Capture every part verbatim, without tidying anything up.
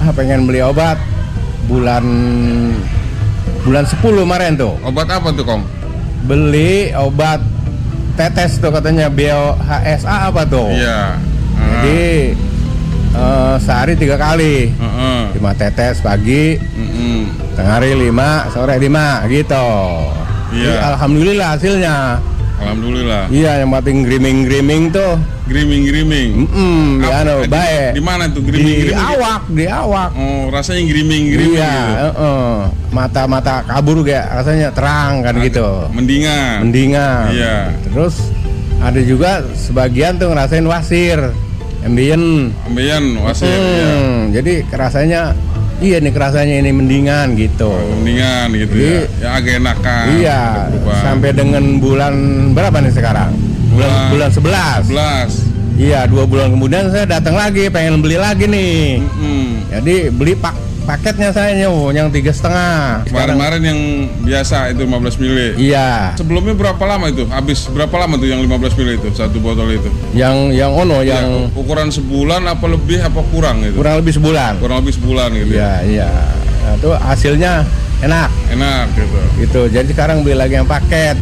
ah, pengen beli obat bulan bulan sepuluh kemarin tuh. Obat apa tuh, Kong? Beli obat tetes tuh katanya B O H S A apa tuh. Iya. Uh. Jadi uh, sehari tiga kali. Uh-uh. Lima tetes pagi, uh-uh. tengah hari lima, sore lima gitu. Iya. Jadi, alhamdulillah hasilnya. Alhamdulillah. Iya, yang penting griming-griming tuh. Griming-griming. Mm-mm, ya anu, baik. Di mana tuh Di griming-griming? awak, di awak. Oh, rasanya griming-griming Iya, gitu. uh-uh. Mata-mata kabur kayak rasanya terang kan. Ada, gitu. Mendingan. Mendingan. Iya. Terus ada juga sebagian tuh ngerasain wasir, ambien. Ambien, wasir. Hmm, ya. Jadi kerasanya, iya nih kerasanya ini mendingan gitu. Oh, mendingan gitu. Jadi, ya. Ya agak enakan. Iya. Sampai dengan bulan berapa nih sekarang? Bulan bulan sebelas. sebelas. Iya, dua bulan kemudian saya datang lagi, pengen beli lagi nih. Mm-hmm. Jadi beli pak paketnya saya nyow, yang tiga setengah. Kemarin-kemarin yang biasa itu lima belas mili. Iya. Sebelumnya berapa lama itu? Habis berapa lama tuh yang lima belas mili itu satu botol itu? Yang yang ono ya, yang ukuran sebulan apa lebih apa kurang gitu? Kurang lebih sebulan. Kurang lebih sebulan gitu. Iya, iya. Nah, itu hasilnya enak. Enak gitu. Gitu. Jadi sekarang beli lagi yang paket.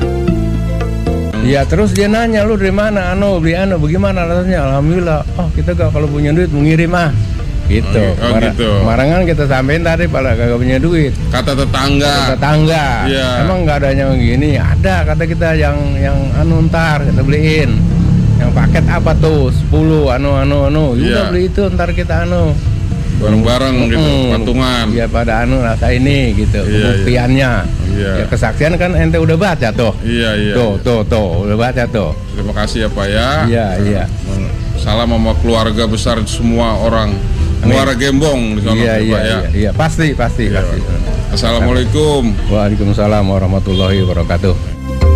Iya, terus dia nanya, lu dari mana? Anu, beli anu, bagaimana rasanya? Alhamdulillah. Oh, kita gak kalau punya duit mengirim ah. Gitu. Oh, Kemar- gitu. Kemarin kan kita sampein tadi pada kagak punya duit. Kata tetangga. Kata tetangga. Iya. Emang nggak ada yang gini? Ada, kata kita yang yang anu ntar kita beliin. Yang paket apa tuh? sepuluh anu anu anu. Juga Iya. beli itu ntar kita anu. Bareng-bareng gitu, Hmm. patungan. Iya, pada anu rasa ini gitu. Iya, Pembuktiannya. Iya. Ya, kesaksian kan ente udah baca tuh. Iya, iya. Tuh, tuh, tuh, udah baca tuh. Terima kasih ya Pak ya. Iya, iya. Salam sama keluarga besar semua orang. Muara Gembong di sana Iya, Pak iya, ya. iya, iya, pasti, pasti, Iya. pasti. Assalamualaikum. Waalaikumsalam warahmatullahi wabarakatuh.